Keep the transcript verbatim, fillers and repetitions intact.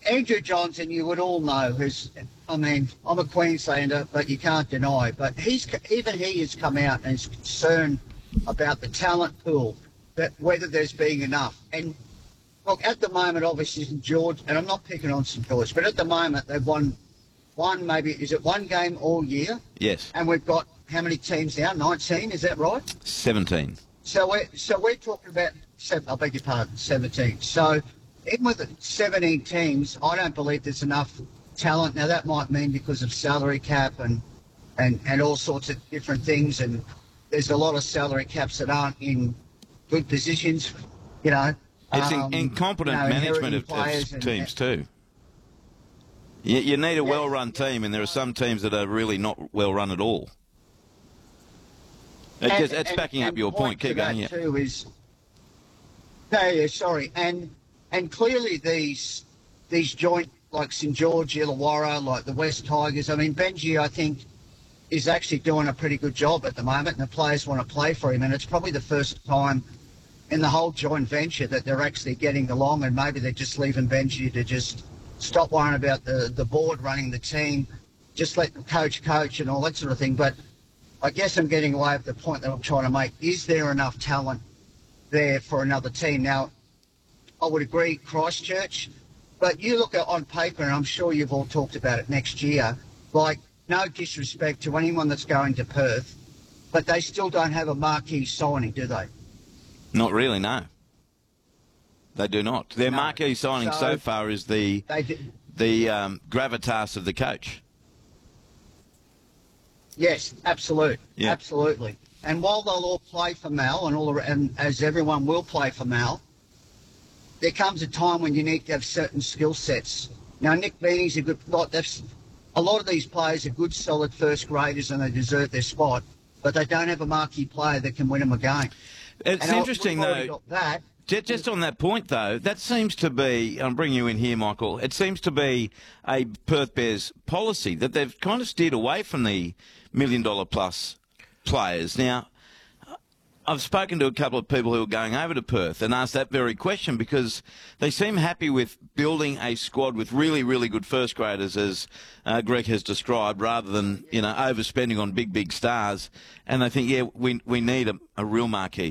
Andrew Johnson, you would all know, who's, I mean, I'm a Queenslander, but you can't deny, but he's even he has come out and is concerned about the talent pool, that whether there's being enough. And look, at the moment, obviously, St George, and I'm not picking on St George, but at the moment they've won one, maybe, is it one game all year? Yes. And we've got how many teams now? nineteen, is that right? seventeen. So we're, so we're talking about, seven, I beg your pardon, seventeen. So even with seventeen teams, I don't believe there's enough talent. Now, that might mean because of salary cap and, and, and all sorts of different things, and there's a lot of salary caps that aren't in good positions, you know. It's um, in, incompetent you know, management of, players of and, teams too. You, you need a well-run team, and there are some teams that are really not well-run at all. It and, just, it's and, backing and up your point. Keep going, yeah. Too is, no, yeah, sorry. And and clearly these these joint, like St George, Illawarra, like the West Tigers, I mean, Benji, I think, is actually doing a pretty good job at the moment, and the players want to play for him, and it's probably the first time in the whole joint venture that they're actually getting along, and maybe they're just leaving Benji to just stop worrying about the, the board running the team, just let the coach coach and all that sort of thing. But I guess I'm getting away with the point that I'm trying to make. Is there enough talent there for another team? Now, I would agree, Christchurch, but you look at on paper, and I'm sure you've all talked about it next year, like, no disrespect to anyone that's going to Perth, but they still don't have a marquee signing, do they? Not really, no. They do not. Their No. marquee signing so, So, far is the They did. the um, gravitas of the coach. Yes, absolute, Yeah. absolutely. And while they'll all play for Mal, and all, and as everyone will play for Mal, there comes a time when you need to have certain skill sets. Now, Nick Beanie's a good lot. That's a lot of these players are good, solid first graders, and they deserve their spot. But they don't have a marquee player that can win them a game. It's And interesting, we've already though. got that. Just, just on that point, though, that seems to be, I'm bringing you in here, Michael, it seems to be a Perth Bears policy that they've kind of steered away from the million-dollar plus players. Now, I've spoken to a couple of people who are going over to Perth and asked that very question because they seem happy with building a squad with really, really good first graders, as uh, Greg has described, rather than, you know, overspending on big, big stars. And they think, yeah, we, we need a, a real marquee.